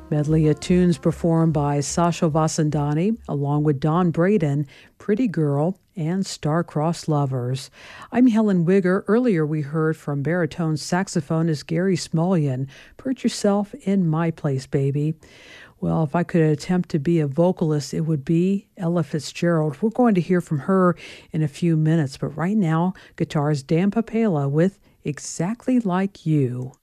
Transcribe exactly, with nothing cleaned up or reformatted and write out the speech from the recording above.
Medley of tunes performed by Sasha Vasandani, along with Don Braden, Pretty Girl, and Star-Crossed Lovers. I'm Helen Wigger. Earlier we heard from baritone saxophonist Gary Smulyan, Put Yourself in My Place, Baby. Well, if I could attempt to be a vocalist, it would be Ella Fitzgerald. We're going to hear from her in a few minutes, but right now, guitarist Dan Papala with Exactly Like You.